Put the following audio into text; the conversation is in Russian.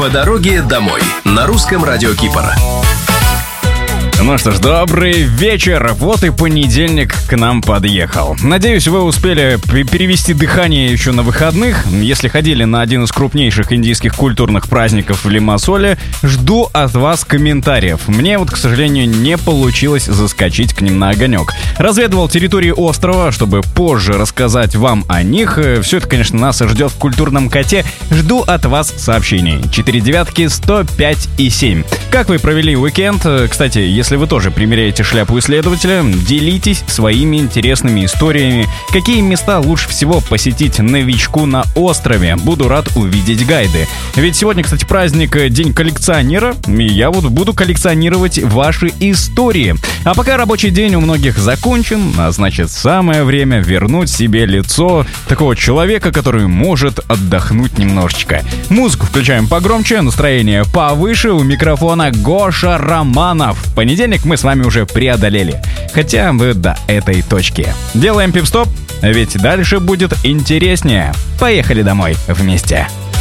По дороге домой на русском радио Кипр. Ну что ж, добрый вечер. Вот и понедельник к нам подъехал. Надеюсь, вы успели перевести дыхание еще на выходных. Если ходили на один из крупнейших индийских культурных праздников в Лимассоле, жду от вас комментариев. Мне вот, к сожалению, не получилось заскочить к ним на огонек. Разведывал территории острова, чтобы позже рассказать вам о них. Все это, конечно, нас ждет в культурном коте. Жду от вас сообщений. 4 девятки 105 и 7. Как вы провели уикенд? Кстати, если вы тоже примеряете шляпу исследователя, делитесь своими интересными историями. Какие места лучше всего посетить новичку на острове? Буду рад увидеть гайды. Ведь сегодня, кстати, праздник День коллекционера, и я вот буду коллекционировать ваши истории. А пока рабочий день у многих закончен, а значит, самое время вернуть себе лицо такого человека, который может отдохнуть немножечко. Музыку включаем погромче, настроение повыше. У микрофона Гоша Романов. В понедельник мы с вами уже преодолели. Хотя бы до этой точки. Делаем пип-стоп, ведь дальше будет интереснее. Поехали домой вместе.